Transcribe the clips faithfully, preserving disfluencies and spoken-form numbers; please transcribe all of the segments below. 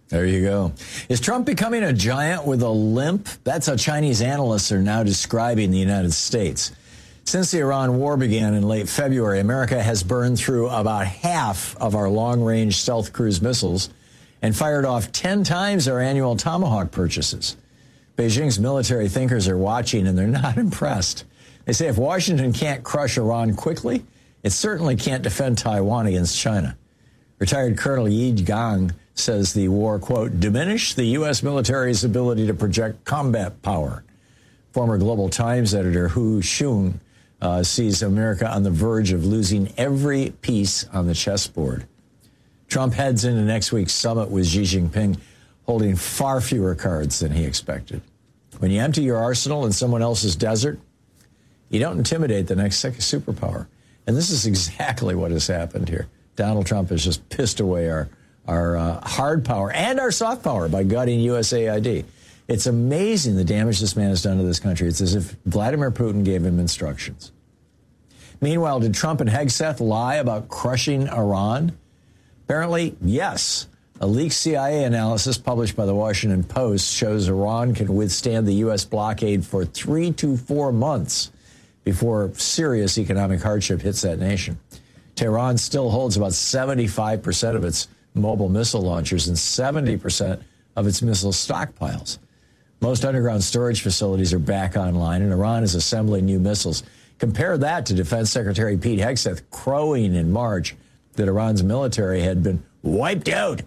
There you go. Is Trump becoming a giant with a limp? That's how Chinese analysts are now describing the United States. Since the Iran war began in late February, America has burned through about half of our long-range stealth cruise missiles and fired off ten times our annual Tomahawk purchases. Beijing's military thinkers are watching, and they're not impressed. They say if Washington can't crush Iran quickly, it certainly can't defend Taiwan against China. Retired Colonel Yi Gang says the war, quote, diminished the U S military's ability to project combat power. Former Global Times editor Hu Xun uh, sees America on the verge of losing every piece on the chessboard. Trump heads into next week's summit with Xi Jinping, holding far fewer cards than he expected. When you empty your arsenal in someone else's desert, you don't intimidate the next superpower. And this is exactly what has happened here. Donald Trump has just pissed away our our uh, hard power and our soft power by gutting U S A I D. It's amazing the damage this man has done to this country. It's as if Vladimir Putin gave him instructions. Meanwhile, did Trump and Hegseth lie about crushing Iran? Apparently, yes. A leaked C I A analysis published by the Washington Post shows Iran can withstand the U S blockade for three to four months before serious economic hardship hits that nation. Tehran still holds about seventy-five percent of its mobile missile launchers and seventy percent of its missile stockpiles. Most underground storage facilities are back online, and Iran is assembling new missiles. Compare that to Defense Secretary Pete Hegseth crowing in March that Iran's military had been wiped out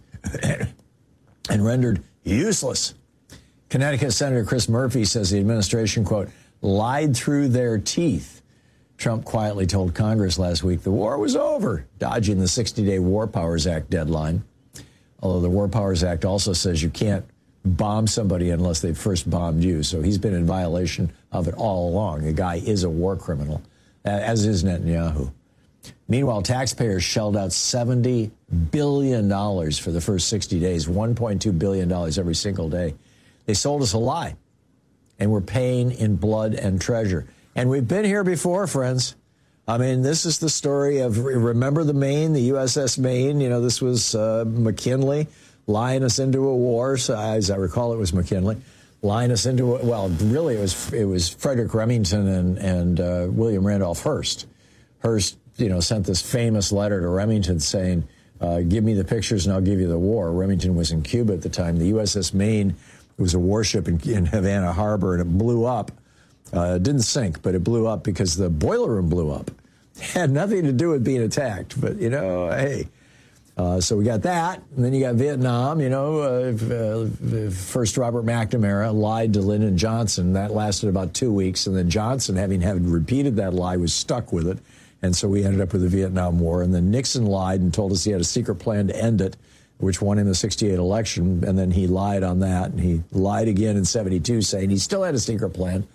and rendered useless. Connecticut Senator Chris Murphy says the administration, quote, lied through their teeth. Trump quietly told Congress last week the war was over, dodging the sixty-day War Powers Act deadline. Although the War Powers Act also says you can't bomb somebody unless they first bombed you. So he's been in violation of it all along. The guy is a war criminal, as is Netanyahu. Meanwhile, taxpayers shelled out seventy billion dollars for the first sixty days, one point two billion dollars every single day. They sold us a lie, and we're paying in blood and treasure. And we've been here before, friends. I mean, this is the story of, remember the Maine, the U S S Maine? You know, this was uh, McKinley lying us into a war. So, as I recall, it was McKinley lying us into a, well, really, it was it was Frederick Remington and, and uh, William Randolph Hearst. Hearst, you know, sent this famous letter to Remington saying, uh, give me the pictures and I'll give you the war. Remington was in Cuba at the time. The U S S Maine was a warship in, in Havana Harbor, and it blew up. Uh, it didn't sink, but it blew up because the boiler room blew up. It had nothing to do with being attacked, but, you know, hey. Uh, so we got that, and then you got Vietnam, you know. Uh, uh, first Robert McNamara lied to Lyndon Johnson. That lasted about two weeks, and then Johnson, having, having repeated that lie, was stuck with it, and so we ended up with the Vietnam War. And then Nixon lied and told us he had a secret plan to end it, which won him the sixty-eight election, and then he lied on that, and he lied again in seventy-two, saying he still had a secret plan.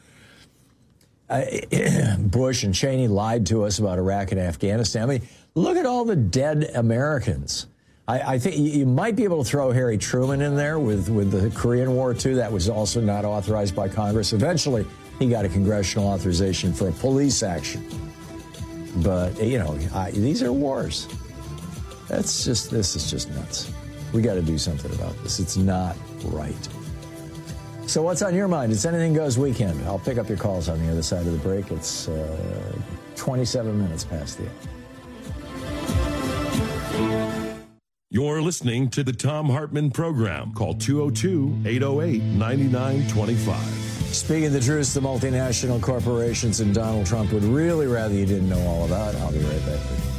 Uh, Bush and Cheney lied to us about Iraq and Afghanistan. I mean, look at all the dead Americans. I, I think you might be able to throw Harry Truman in there with, with the Korean War, too. That was also not authorized by Congress. Eventually, he got a congressional authorization for a police action. But, you know, I, these are wars. That's just, this is just nuts. We got to do something about this. It's not right. So what's on your mind? It's Anything Goes Weekend. I'll pick up your calls on the other side of the break. It's uh, twenty-seven minutes past the hour. You're listening to the Thom Hartmann Program. Call two oh two, eight oh eight, nine nine two five. Speaking the truth, the multinational corporations and Donald Trump would really rather you didn't know all about. I'll be right back with you.